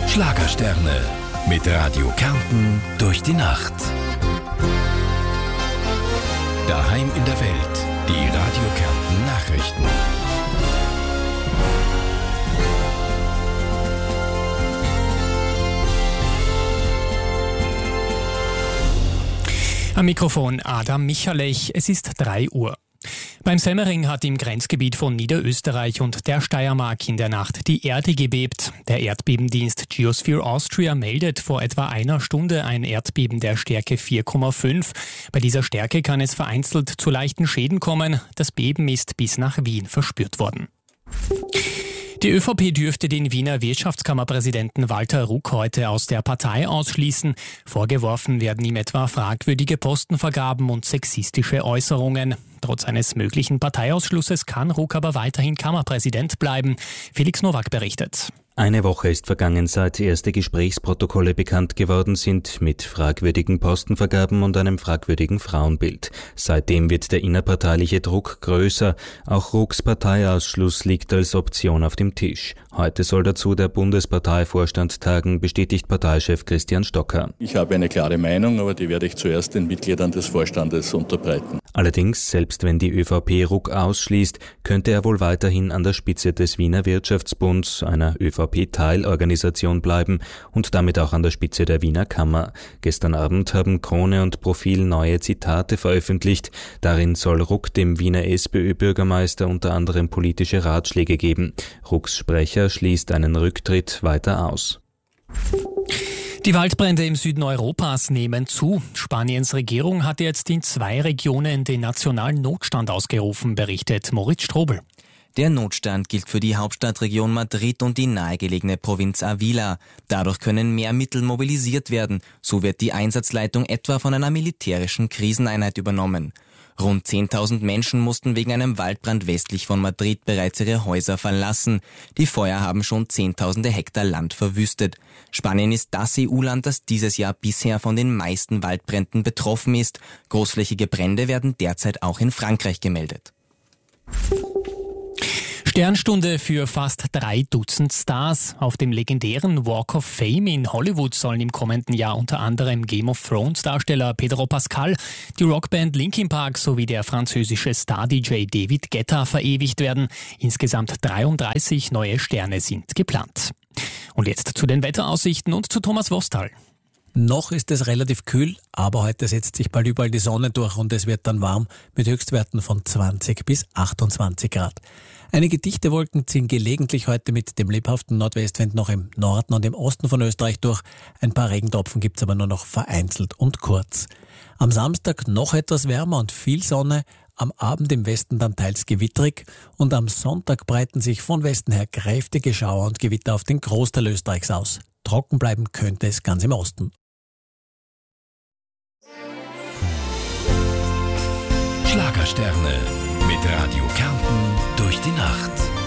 Schlagersterne mit Radio Kärnten durch die Nacht. Daheim in der Welt, die Radio Kärnten Nachrichten. Am Mikrofon Adam Michalech, es ist 3 Uhr. Beim Semmering hat im Grenzgebiet von Niederösterreich und der Steiermark in der Nacht die Erde gebebt. Der Erdbebendienst Geosphere Austria meldet vor etwa einer Stunde ein Erdbeben der Stärke 4,5. Bei dieser Stärke kann es vereinzelt zu leichten Schäden kommen. Das Beben ist bis nach Wien verspürt worden. Die ÖVP dürfte den Wiener Wirtschaftskammerpräsidenten Walter Ruck heute aus der Partei ausschließen. Vorgeworfen werden ihm etwa fragwürdige Postenvergaben und sexistische Äußerungen. Trotz eines möglichen Parteiausschlusses kann Ruck aber weiterhin Kammerpräsident bleiben. Felix Nowak berichtet. Eine Woche ist vergangen, seit erste Gesprächsprotokolle bekannt geworden sind mit fragwürdigen Postenvergaben und einem fragwürdigen Frauenbild. Seitdem wird der innerparteiliche Druck größer. Auch Rucks Parteiausschluss liegt als Option auf dem Tisch. Heute soll dazu der Bundesparteivorstand tagen, bestätigt Parteichef Christian Stocker. Ich habe eine klare Meinung, aber die werde ich zuerst den Mitgliedern des Vorstandes unterbreiten. Allerdings, selbst wenn die ÖVP Ruck ausschließt, könnte er wohl weiterhin an der Spitze des Wiener Wirtschaftsbunds, einer ÖVP-Teilorganisation, bleiben und damit auch an der Spitze der Wiener Kammer. Gestern Abend haben Krone und Profil neue Zitate veröffentlicht. Darin soll Ruck dem Wiener SPÖ-Bürgermeister unter anderem politische Ratschläge geben. Rucks Sprecher schließt einen Rücktritt weiter aus. Die Waldbrände im Süden Europas nehmen zu. Spaniens Regierung hat jetzt in 2 Regionen den nationalen Notstand ausgerufen, berichtet Moritz Strobel. Der Notstand gilt für die Hauptstadtregion Madrid und die nahegelegene Provinz Ávila. Dadurch können mehr Mittel mobilisiert werden. So wird die Einsatzleitung etwa von einer militärischen Kriseneinheit übernommen. Rund 10.000 Menschen mussten wegen einem Waldbrand westlich von Madrid bereits ihre Häuser verlassen. Die Feuer haben schon Zehntausende Hektar Land verwüstet. Spanien ist das EU-Land, das dieses Jahr bisher von den meisten Waldbränden betroffen ist. Großflächige Brände werden derzeit auch in Frankreich gemeldet. Sternstunde für fast 3 Dutzend Stars. Auf dem legendären Walk of Fame in Hollywood sollen im kommenden Jahr unter anderem Game of Thrones Darsteller Pedro Pascal, die Rockband Linkin Park sowie der französische Star-DJ David Guetta verewigt werden. Insgesamt 33 neue Sterne sind geplant. Und jetzt zu den Wetteraussichten und zu Thomas Wostal. Noch ist es relativ kühl, aber heute setzt sich bald überall die Sonne durch und es wird dann warm mit Höchstwerten von 20 bis 28 Grad. Einige dichte Wolken ziehen gelegentlich heute mit dem lebhaften Nordwestwind noch im Norden und im Osten von Österreich durch. Ein paar Regentropfen gibt's aber nur noch vereinzelt und kurz. Am Samstag noch etwas wärmer und viel Sonne, am Abend im Westen dann teils gewitterig und am Sonntag breiten sich von Westen her kräftige Schauer und Gewitter auf den Großteil Österreichs aus. Trocken bleiben könnte es ganz im Osten. Schlagersterne mit Radio Kärnten durch die Nacht.